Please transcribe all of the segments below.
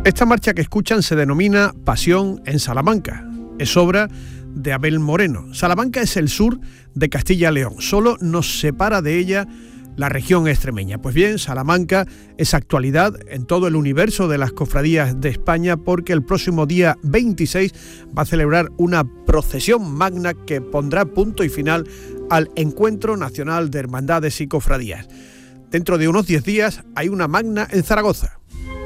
Esta marcha que escuchan se denomina Pasión en Salamanca. Es obra de Abel Moreno. Salamanca es el sur de Castilla y León. Solo nos separa de ella la región extremeña. Pues bien, Salamanca es actualidad en todo el universo de las cofradías de España, porque el próximo día 26 va a celebrar una procesión magna que pondrá punto y final al Encuentro Nacional de Hermandades y Cofradías. Dentro de unos 10 días hay una magna en Zaragoza.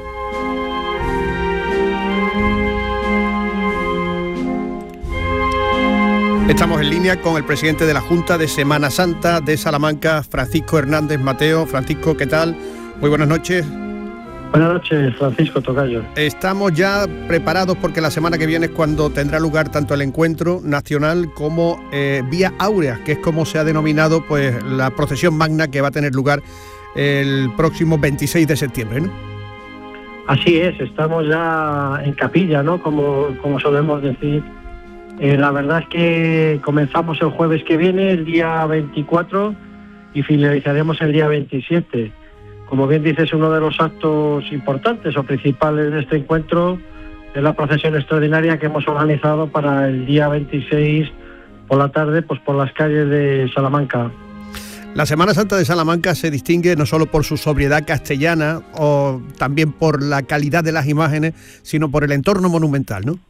Estamos en línea con el presidente de la Junta de Semana Santa de Salamanca, Francisco Hernández Mateo. Francisco, ¿qué tal? Muy buenas noches. Buenas noches, Francisco Tocayo. Estamos ya preparados porque la semana que viene es cuando tendrá lugar tanto el encuentro nacional como Vía Áurea, que es como se ha denominado pues la procesión magna que va a tener lugar el próximo 26 de septiembre, ¿no? Así es, estamos ya en capilla, ¿no? Como solemos decir. La verdad es que comenzamos el jueves que viene, el día 24, y finalizaremos el día 27. Como bien dices, uno de los actos importantes o principales de este encuentro es la procesión extraordinaria que hemos organizado para el día 26 por la tarde, pues por las calles de Salamanca. La Semana Santa de Salamanca se distingue no solo por su sobriedad castellana o también por la calidad de las imágenes, sino por el entorno monumental, ¿no?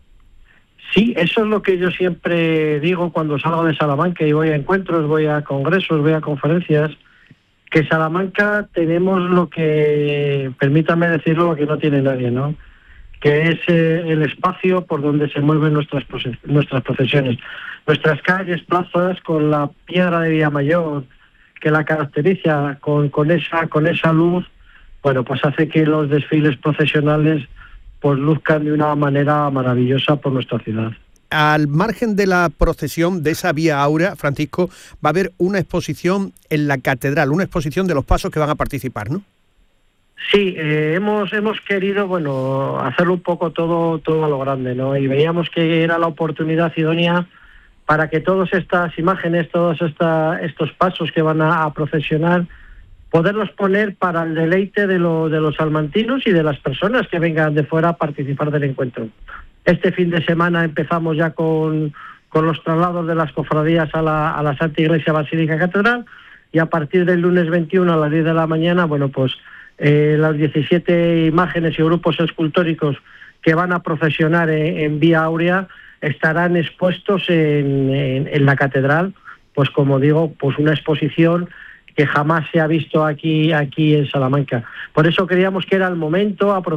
Sí, eso es lo que yo siempre digo cuando salgo de Salamanca y voy a encuentros, voy a congresos, voy a conferencias, que Salamanca tenemos lo que, permítame decirlo, lo que no tiene nadie, ¿no? Que es el espacio por donde se mueven nuestras procesiones. Nuestras calles, plazas, con la piedra de Villamayor, que la caracteriza con esa luz, bueno, pues hace que los desfiles procesionales pues luzcan de una manera maravillosa por nuestra ciudad. Al margen de la procesión de esa Vía Áurea, Francisco, va a haber una exposición en la catedral, una exposición de los pasos que van a participar, ¿no? Sí, hemos querido, bueno, hacerlo un poco todo a lo grande, ¿no? Y veíamos que era la oportunidad idónea para que todas estas imágenes, todos estos pasos que van a procesionar, poderlos poner para el deleite de los salmantinos y de las personas que vengan de fuera a participar del encuentro. Este fin de semana empezamos ya con los traslados de las cofradías a la Santa Iglesia Basílica Catedral, y a partir del lunes 21 a las 10 de la mañana, bueno, pues las 17 imágenes y grupos escultóricos que van a procesionar en Vía Áurea estarán expuestos en la catedral, pues como digo, pues una exposición que jamás se ha visto aquí en Salamanca. Por eso creíamos que era el momento,